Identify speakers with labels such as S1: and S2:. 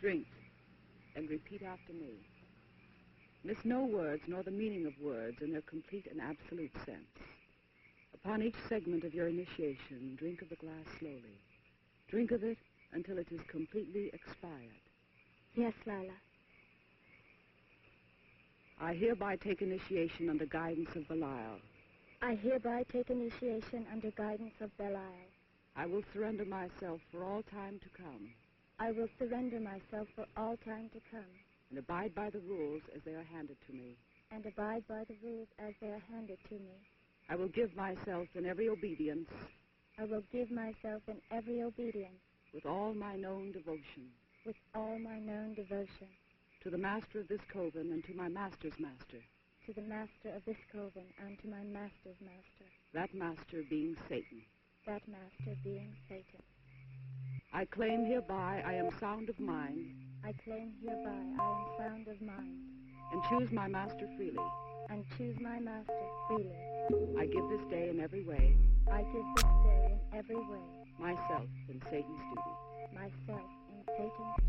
S1: Drink, and repeat after me. Miss no words nor the meaning of words in their complete and absolute sense. Upon each segment of your initiation, drink of the glass slowly. Drink of it until it is completely expired.
S2: Yes, Lila.
S1: I hereby take initiation under guidance of Belial.
S2: I hereby take initiation under guidance of Belial.
S1: I will surrender myself for all time to come.
S2: I will surrender myself for all time to come.
S1: And abide by the rules as they are handed to me.
S2: And abide by the rules as they are handed to me.
S1: I will give myself in every obedience.
S2: I will give myself in every obedience.
S1: With all my known devotion.
S2: With all my known devotion.
S1: To the master of this coven and to my master's master.
S2: To the master of this coven and to my master's master.
S1: That master being Satan.
S2: That master being Satan.
S1: I claim hereby I am sound of mind.
S2: I claim hereby I am sound of mind.
S1: And choose my master freely.
S2: And choose my master freely.
S1: I give this day in every way.
S2: I give this day in every way.
S1: Myself in Satan's duty.
S2: Myself in Satan's duty.